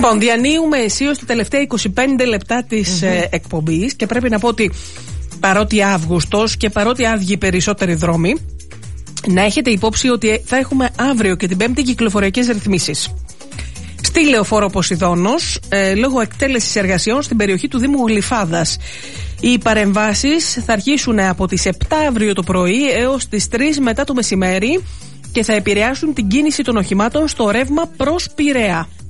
Λοιπόν, διανύουμε αισίως τα τελευταία 25 λεπτά της εκπομπής και πρέπει να πω ότι παρότι Αύγουστος και παρότι άδειοι περισσότεροι δρόμοι, να έχετε υπόψη ότι θα έχουμε αύριο και την Πέμπτη κυκλοφοριακές ρυθμίσεις. Στη Λεωφόρο Ποσειδώνος, λόγω εκτέλεσης εργασιών στην περιοχή του Δήμου Γλυφάδας. Οι παρεμβάσεις θα αρχίσουν από τις 7 αύριο το πρωί έως τις 3 μετά το μεσημέρι και θα επηρεάσουν την κίνηση των οχημάτων στο ρεύμα προς Πειραιά.